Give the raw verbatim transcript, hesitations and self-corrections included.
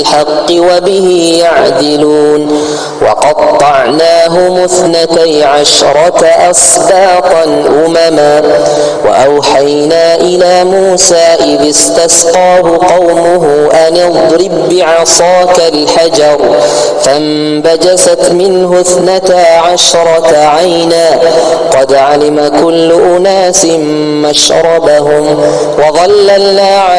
الحق وبه يعدلون وقطعناهم اثنتي عشرة أسباطا أمما وأوحينا إلى موسى إذ استسقاه قومه أن اضرب بعصاك الحجر فانبجست منه اثنتا عشرة عينا قد علم كل أناس مشربهم وظللنا